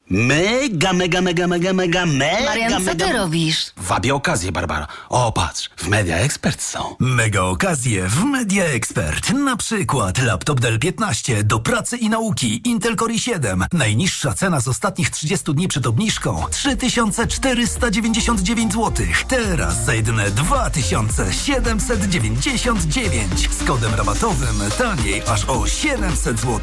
Mega. Marian, co ty robisz? Wabię okazję, Barbara. O, patrz, w Media Expert są. Mega okazje w Media Expert. Na przykład laptop Dell 15 do pracy i nauki Intel Core i7. Najniższa cena z ostatnich 30 dni przed obniżką 3499 zł. Teraz za jedyne 2799. Z kodem rabatowym taniej aż o 700 zł.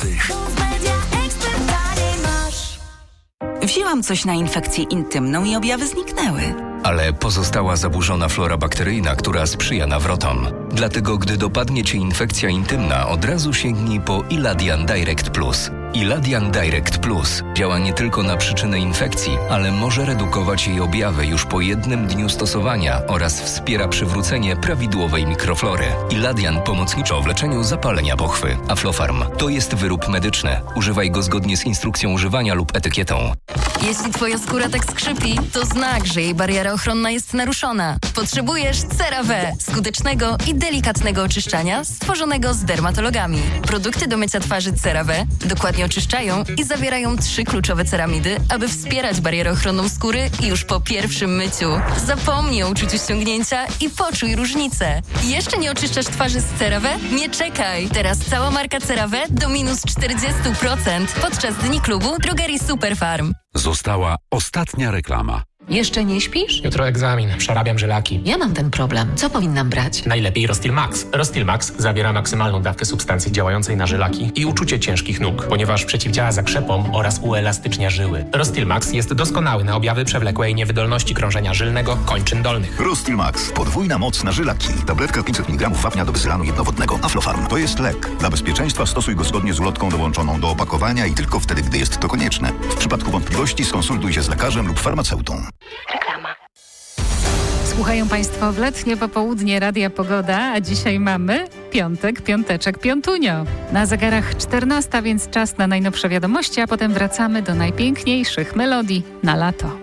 Wzięłam coś na infekcję intymną i objawy zniknęły. Ale pozostała zaburzona flora bakteryjna, która sprzyja nawrotom. Dlatego, gdy dopadnie Cię infekcja intymna, od razu sięgnij po Iladian Direct Plus. Iladian Direct Plus działa nie tylko na przyczynę infekcji, ale może redukować jej objawy już po jednym dniu stosowania oraz wspiera przywrócenie prawidłowej mikroflory. Iladian pomocniczo w leczeniu zapalenia pochwy. Aflofarm to jest wyrób medyczny. Używaj go zgodnie z instrukcją używania lub etykietą. Jeśli twoja skóra tak skrzypi, to znak, że jej bariera ochronna jest naruszona. Potrzebujesz CeraVe, skutecznego i delikatnego oczyszczania stworzonego z dermatologami. Produkty do mycia twarzy CeraVe dokładnie oczyszczają i zawierają 3 kluczowe ceramidy, aby wspierać barierę ochronną skóry już po pierwszym myciu. Zapomnij o uczuciu ściągnięcia i poczuj różnicę. Jeszcze nie oczyszczasz twarzy z CeraVe? Nie czekaj! Teraz cała marka CeraVe do minus 40% podczas Dni Klubu Drogerii Superfarm. Została ostatnia reklama. Jeszcze nie śpisz? Jutro egzamin, przerabiam żylaki. Ja mam ten problem. Co powinnam brać? Najlepiej Rostil Max. Rostil Max zawiera maksymalną dawkę substancji działającej na żylaki i uczucie ciężkich nóg, ponieważ przeciwdziała zakrzepom oraz uelastycznia żyły. Rostil Max jest doskonały na objawy przewlekłej niewydolności krążenia żylnego kończyn dolnych. Rostil Max. Podwójna moc na żylaki. Tabletka 500 mg wapnia do bezylanu jednowodnego. Aflofarm. To jest lek. Dla bezpieczeństwa stosuj go zgodnie z ulotką dołączoną do opakowania i tylko wtedy, gdy jest to konieczne. W przypadku wątpliwości skonsultuj się z lekarzem lub farmaceutą. Reklama. Słuchają Państwo w letnie popołudnie Radia Pogoda, a dzisiaj mamy piąteczek, piątunio. Na zegarach 14, więc czas na najnowsze wiadomości, a potem wracamy do najpiękniejszych melodii na lato.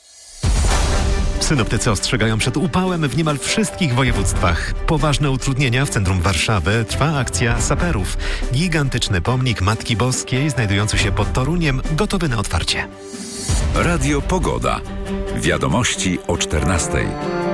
Synoptycy ostrzegają przed upałem w niemal wszystkich województwach. Poważne utrudnienia w centrum Warszawy. Trwa akcja saperów. Gigantyczny pomnik Matki Boskiej znajdujący się pod Toruniem, gotowy na otwarcie. Radio Pogoda. Wiadomości o 14:00.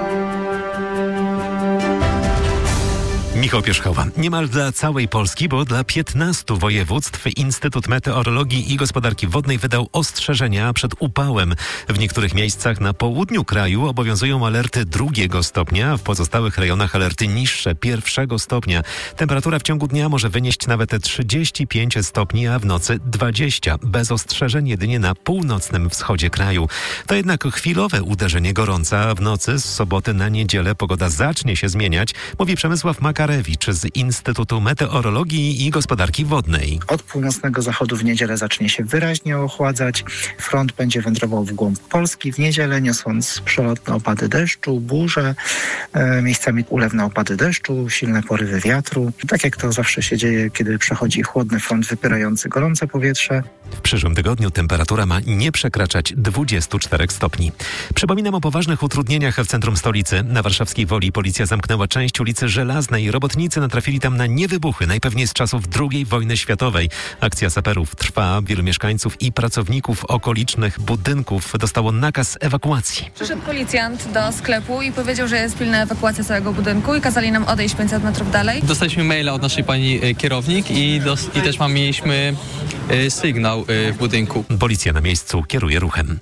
Michał Pierzchowa. Niemal dla całej Polski, bo dla 15 województw Instytut Meteorologii i Gospodarki Wodnej wydał ostrzeżenia przed upałem. W niektórych miejscach na południu kraju obowiązują alerty 2 stopnia, w pozostałych rejonach alerty niższe 1 stopnia. Temperatura w ciągu dnia może wynieść nawet 35 stopni, a w nocy 20. Bez ostrzeżeń jedynie na północnym wschodzie kraju. To jednak chwilowe uderzenie gorąca. W nocy z soboty na niedzielę pogoda zacznie się zmieniać, mówi Przemysław Makarewicz z Instytutu Meteorologii i Gospodarki Wodnej. Od północnego zachodu w niedzielę zacznie się wyraźnie ochładzać. Front będzie wędrował w głąb Polski w niedzielę, niosąc przelotne opady deszczu, burze, miejscami ulewne opady deszczu, silne porywy wiatru. Tak jak to zawsze się dzieje, kiedy przechodzi chłodny front wypierający gorące powietrze. W przyszłym tygodniu temperatura ma nie przekraczać 24 stopni. Przypominam o poważnych utrudnieniach w centrum stolicy. Na warszawskiej Woli policja zamknęła część ulicy Żelaznej. Robotnicy natrafili tam na niewybuchy, najpewniej z czasów II wojny światowej. Akcja saperów trwa. Wielu mieszkańców i pracowników okolicznych budynków dostało nakaz ewakuacji. Przyszedł policjant do sklepu i powiedział, że jest pilna ewakuacja całego budynku i kazali nam odejść 500 metrów dalej. Dostaliśmy maila od naszej pani kierownik i też mieliśmy sygnał w budynku. Policja na miejscu kieruje ruchem.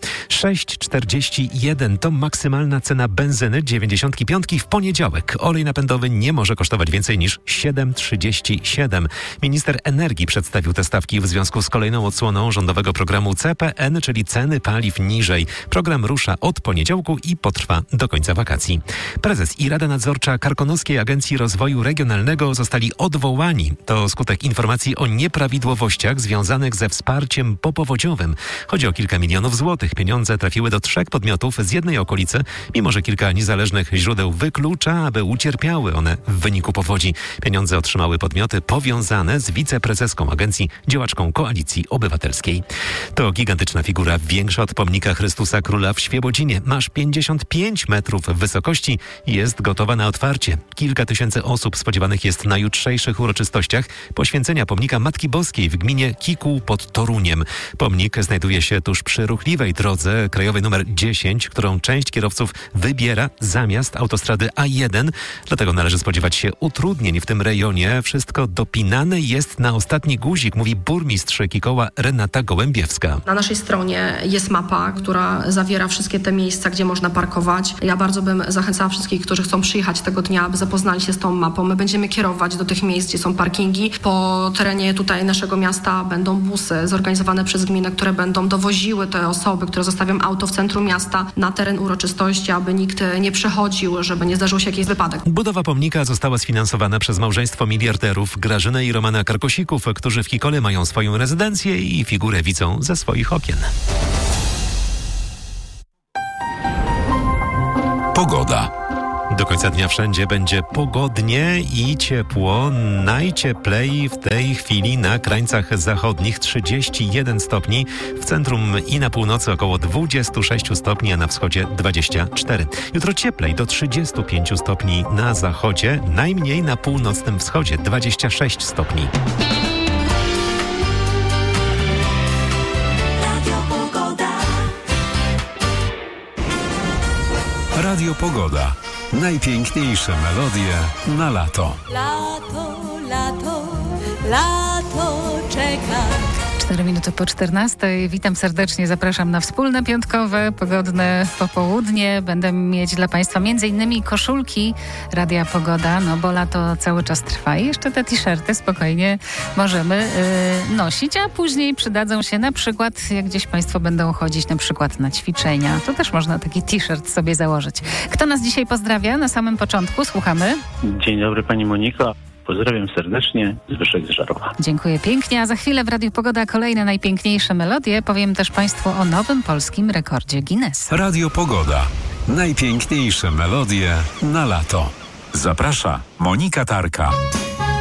6,41 to maksymalna cena benzyny 95 w poniedziałek. Olej napędowy nie może kosztować więcej niż 7,37. Minister energii przedstawił te stawki w związku z kolejną odsłoną rządowego programu CPN, czyli ceny paliw niżej. Program rusza od poniedziałku i potrwa do końca wakacji. Prezes i Rada Nadzorcza Karkonoskiej Agencji Rozwoju Regionalnego zostali odwołani. To skutek informacji o nieprawidłowościach związanych ze wsparciem popowodziowym. Chodzi o kilka milionów złotych. Pieniądze trafiły do 3 podmiotów z jednej okolicy, mimo że kilka niezależnych źródeł wyklucza, aby ucierpiały one w wyniku powodzi. Pieniądze otrzymały podmioty powiązane z wiceprezeską agencji, działaczką Koalicji Obywatelskiej. To gigantyczna figura, większa od pomnika Chrystusa Króla w Świebodzinie. Masz 55 metrów wysokości i jest gotowa na otwarcie. Kilka tysięcy osób spodziewanych jest na jutrzejszych uroczystościach poświęcenia pomnika Matki Boskiej w gminie Kiku Kół pod Toruniem. Pomnik znajduje się tuż przy ruchliwej drodze krajowej nr 10, którą część kierowców wybiera zamiast autostrady A1. Dlatego należy spodziewać się utrudnień w tym rejonie. Wszystko dopinane jest na ostatni guzik, mówi burmistrz Kikoła Renata Gołębiewska. Na naszej stronie jest mapa, która zawiera wszystkie te miejsca, gdzie można parkować. Ja bardzo bym zachęcała wszystkich, którzy chcą przyjechać tego dnia, aby zapoznali się z tą mapą. My będziemy kierować do tych miejsc, gdzie są parkingi. Po terenie tutaj naszego miasta będą busy zorganizowane przez gminę, które będą dowoziły te osoby, które zostawią auto w centrum miasta na teren uroczystości, aby nikt nie przechodził, żeby nie zdarzył się jakiś wypadek. Budowa pomnika została sfinansowana przez małżeństwo miliarderów Grażynę i Romana Karkosików, którzy w Kikole mają swoją rezydencję i figurę widzą ze swoich okien. Pogoda. Do końca dnia wszędzie będzie pogodnie i ciepło. Najcieplej w tej chwili na krańcach zachodnich 31 stopni. W centrum i na północy około 26 stopni, a na wschodzie 24. Jutro cieplej do 35 stopni na zachodzie, najmniej na północnym wschodzie 26 stopni. Radio Pogoda. Najpiękniejsze melodie na lato. Lato, lato, lato czeka. 4 minuty po 14. Witam serdecznie, zapraszam na wspólne piątkowe, pogodne popołudnie. Będę mieć dla Państwa m.in. koszulki Radia Pogoda, no bo lato cały czas trwa i jeszcze te t-shirty spokojnie możemy nosić, a później przydadzą się na przykład, jak gdzieś Państwo będą chodzić na przykład na ćwiczenia, to też można taki t-shirt sobie założyć. Kto nas dzisiaj pozdrawia na samym początku? Słuchamy. Dzień dobry Pani Moniko. Pozdrawiam serdecznie, Zbyszek z Żarowa. Dziękuję pięknie, a za chwilę w Radiu Pogoda kolejne najpiękniejsze melodie. Powiem też Państwu o nowym polskim rekordzie Guinness. Radio Pogoda. Najpiękniejsze melodie na lato. Zaprasza Monika Tarka.